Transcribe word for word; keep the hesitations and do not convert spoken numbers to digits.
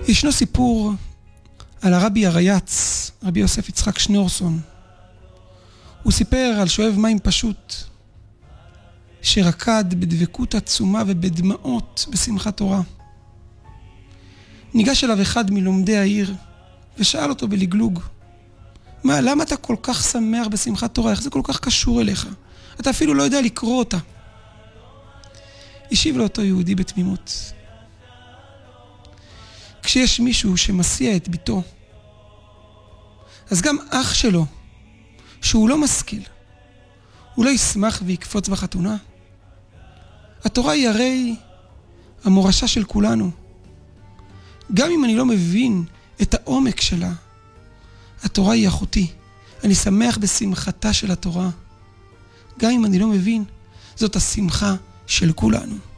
ישנו סיפור על הרבי הרייץ, רבי יוסף יצחק שניאורסון. הוא סיפר על שואב מים פשוט, שרקד בדבקות עצומה ובדמעות בשמחת תורה. ניגש אליו אחד מלומדי העיר ושאל אותו בלגלוג, מה, למה אתה כל כך שמח בשמחת תורה? איך זה כל כך קשור אליך? אתה אפילו לא יודע לקרוא אותה. השיב לו אותו יהודי בתמימות, כשיש מישהו שמסיע את ביתו, אז גם אח שלו, שהוא לא משכיל, הוא לא ישמח ויקפוץ בחתונה. התורה היא הרי המורשה של כולנו. גם אם אני לא מבין את העומק שלה, התורה היא אחותי. אני שמח בשמחתה של התורה. גם אם אני לא מבין, זאת השמחה של כולנו.